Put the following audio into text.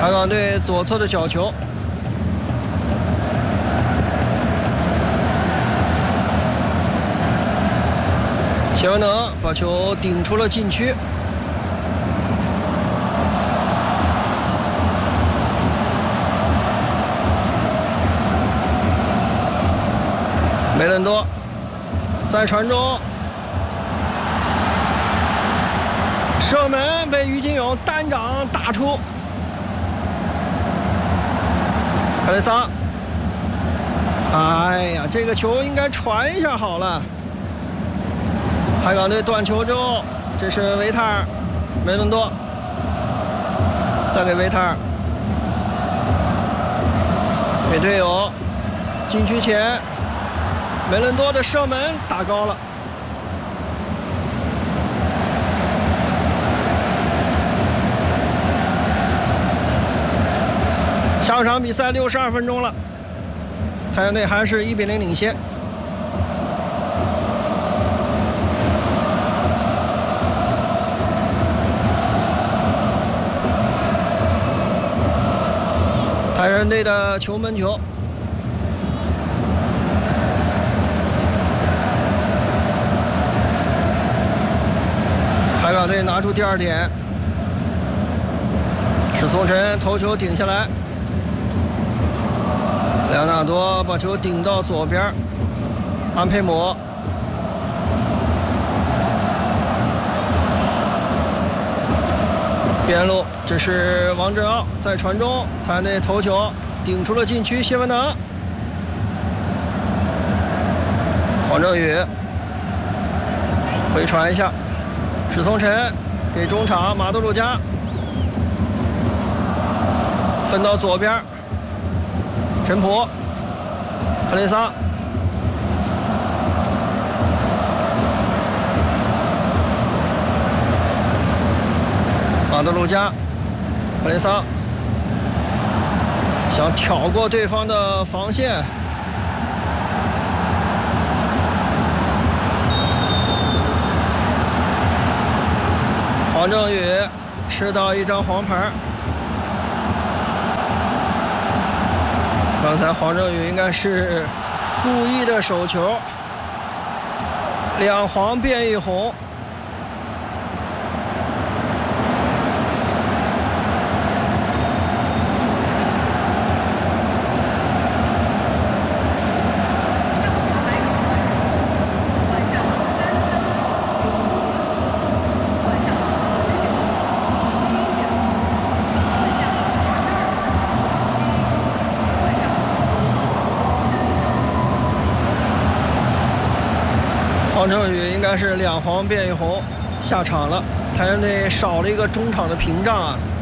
海港队左侧的角球，谢文能把球顶出了禁区。梅伦多在传中，射门被于金勇单掌打出。克雷桑，哎呀，这个球应该传一下好了。海港队断球之后，这是维塔尔，梅伦多，再给维塔尔，给队友，禁区前，梅伦多的射门打高了。下半场比赛62分钟了，太阳队还是1-0领先。太阳队的球门球，海港队拿出第2点，史松辰头球顶下来，莱昂纳多把球顶到左边，安佩姆，边路，这是王振奥在传中，他那头球顶出了禁区，谢文能，黄正宇回传一下，史松辰给中场马德鲁加，分到左边，陈普，克雷桑，马德鲁加，克雷桑想挑过对方的防线，黄正宇吃到一张黄牌。刚才黄正宇应该是故意的手球，2黄变1红。黄正宇应该是2黄变1红下场了，太阳队少了一个中场的屏障啊。